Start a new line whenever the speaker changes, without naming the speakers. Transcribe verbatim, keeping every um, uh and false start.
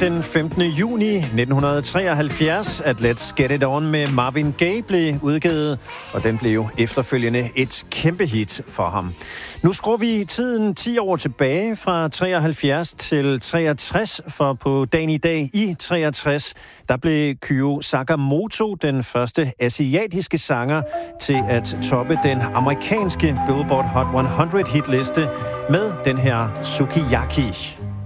den femtende juni nitten treoghalvfjerds, at Let's Get It On med Marvin Gaye blev udgivet, og den blev efterfølgende et kæmpe hit for ham. Nu skruer vi tiden ti år tilbage fra treoghalvfjerds til treogtres, for på dagen i dag i treogtres, der blev Kyo Sakamoto den første asiatiske sanger til at toppe den amerikanske Billboard Hot hundrede hitliste med den her Sukiyaki.